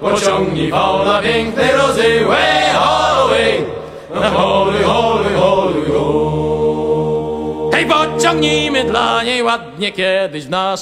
pociągnij wał na pięknej rozy, way, holloway, holuj, holuj, holuj, ho. Hej, pociągnijmy dla niej ładnie, kiedyś w naszej